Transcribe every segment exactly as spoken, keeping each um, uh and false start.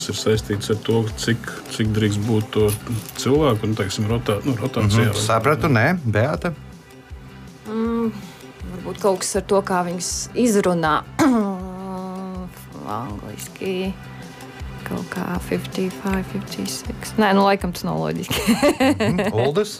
ir saistīts ar to, cik, cik drīkst būt to cilvēku un, teiksim, rotā, nu, rotācijā. Mm-hmm. Sapratu, nē, Beāta? Mm, varbūt kaut kas ar to, kā viņas izrunā. Angliski kaut kā piecdesmit pieci, piecdesmit seši. Nē, nu laikam tas nav loģiski. mm, Uldis?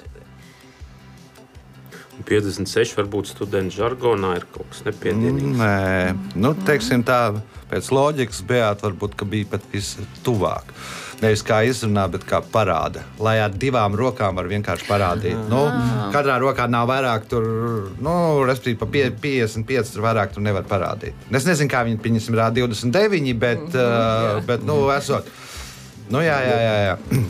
piecdesmit seši varbūt studentu žargonā ir kaut kas nepiedienīgs. Nē, nu, teiksim tā, pēc loģikas Beāta varbūt, ka bija pat vistuvāk. Nevis kā izrunā, bet kā parāda. Lai ar divām rokām var vienkārši parādīt. Nu, katrā rokā nav vairāk, tur, nu, respektīvi, pa piecdesmit pieci tur vairāk tur nevar parādīt. Es nezinu, kā viņi, pieņemsim, rāda divdesmit deviņi, bet, uh, bet nu, esot. Nu, jā, jā, jā, jā.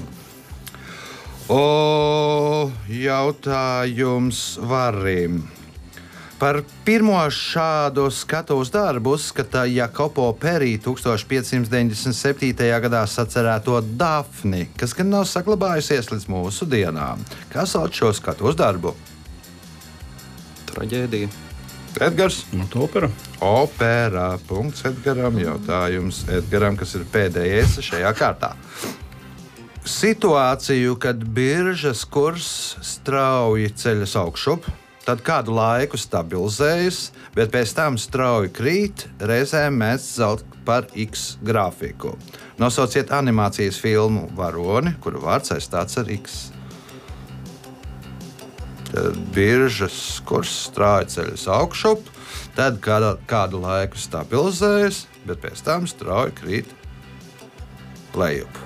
O, jautājums Varim. Par pirmo šādu skatuves darbu uzskata Jakopo Perī tūkstoš piecsimt deviņdesmit septītajā gadā sacerēto Dafni, kas gan nav saglabājusies līdz mūsu dienām. Kā sauc šo skatuves darbu? Traģēdija. Edgars? Nu, to opera. Opera. Punkts Edgaram. Jautājums Edgaram, kas ir pēdējais šajā kārtā. Situāciju, kad biržas kurs strauji ceļas augšup, tad kādu laiku stabilizējas, bet pēc tam strauji krīt, reizēm mēs zaut par X grafiku. Nosauciet animācijas filmu Varoni, kuru vārds aizstāts ar X. Tad biržas kurs strauji ceļas augšup, tad kādu, kādu laiku stabilizējas, bet pēc tam strauji krīt lejup.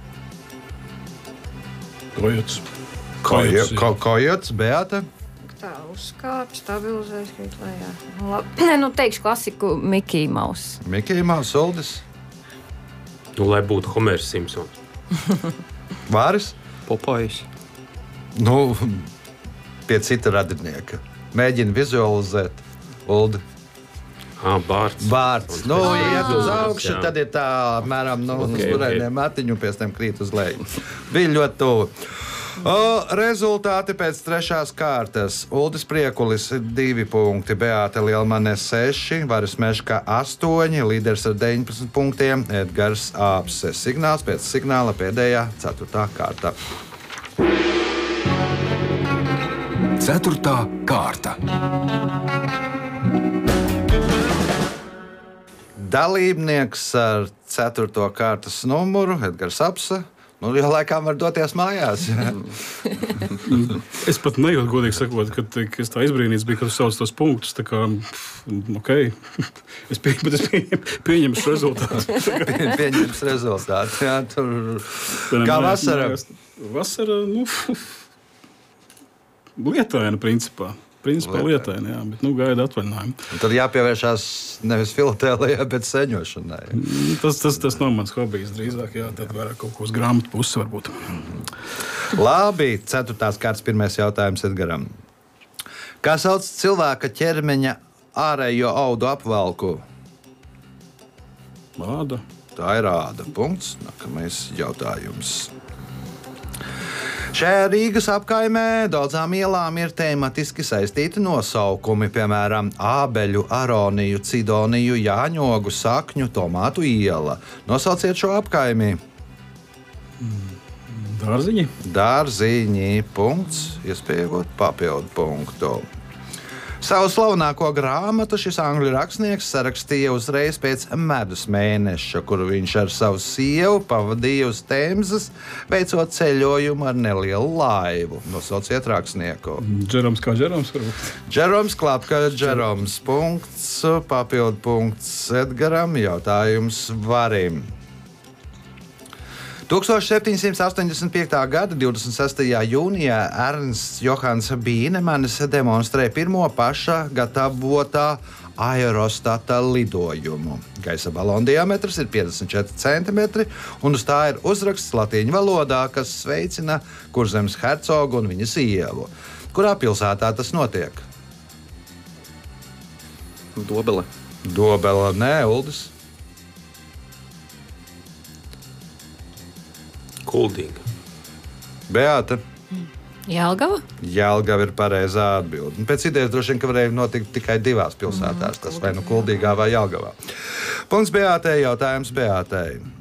Kojots. Kojots, ko, kojots Beāta? Tā uzkāp, stabilizēs, krīt lejā. Nu, labi. Nē, nu teikšu klasiku Mickey Mouse. Mickey Mouse, Uldis? Nu, lai būtu Homers Simpsons. Vāris? Popājs. Nu, pie cita radinieka. Mēģina vizualizēt. Uldi? Ah, Bārts. Bārts. Nu, Ah, ja iet uz augšu, jā. tad ir tā, apmēram, nu, Ok, uz turēniem ok. matiņu, pēc tam krīt uz leju. Bija ļoti tuvu. O, rezultāti pēc trešās kārtas. Uldis Priekulis divi punkti, Beāta Lielmane seši, Varis Meška astoņi, līderis ar deviņpadsmit punktiem, Edgars Āpse. Signāls pēc signāla pēdējā ceturtā kārta. Ceturtā kārta. Dalībnieks ar ceturto kārtas numuru, Edgars Apse. Nu, jau laikam var doties mājās. Es pat nejūtu, godīgi sakot, ka, ka es tā izbrīnīts biju, kad tu sauc tos punktus. Tā kā, ok, es, pie, bet es pieņem, pieņemu šo rezultātu. Pie, pieņems rezultātu. Jā, tur... Kā vasara? Vasara, nu, lietaina principā. Principā lietaina, jā, bet nu gaida atvaļinājumu. Tad jāpievēršās nevis filatēlijai, bet seņošanai. Tas, tas, tas nav mans hobijs drīzāk, jā, tad vairāk kaut ko uz grāmatu pusi varbūt. Labi, ceturtās kārtas pirmais jautājums Edgaram. Kā sauc cilvēka ķermeņa ārējo audu apvalku? Āda. Tā ir āda. Punkts. Nākamais jautājums. Šajā Rīgas apkaimē daudzām ielām ir tematiski saistīti nosaukumi, piemēram, Ābeļu, Aroniju, Cidoniju, Jāņogu, Sakņu, Tomātu iela. Nosauciet šo apkaimi. Dārziņi. Dārziņi. Punkts. Iespējot papildu punktu. Savu slavenāko grāmatu šis angļu rakstnieks sarakstīja uzreiz pēc medus mēneša, kuru viņš ar savu sievu pavadīja uz Temzes, veicot ceļojumu ar nelielu laivu. Nosauciet rakstnieku. Džeroms kā Džeroms varbūt. Džeroms Klapka, Džeroms. Punkts. Papildu punkts Edgaram. Jautājums Varim. tūkstoš septiņsimt astoņdesmit piekta gada divdesmit sestajā jūnijā Ernsts Johans Bīnemanis demonstrēja pirmo paša gatavotā aerostata lidojumu. Gaisa balona diametrs ir piecdesmit četri centimetri, un uz tā ir uzraksts latīņu valodā, kas sveicina Kurzemes hercogu un viņa sievu. Kurā pilsētā tas notiek? Dobele. Dobela, nē, Uldis. Kuldīga. Beāta. Jelgava? Jelgava ir pareizā atbilde. Pēc idejas droši vien, ka varēja notikt tikai divās pilsētās. Tas vai nu Kuldīgā vai Jelgavā. Punkts Beātei, jautājums Beātei.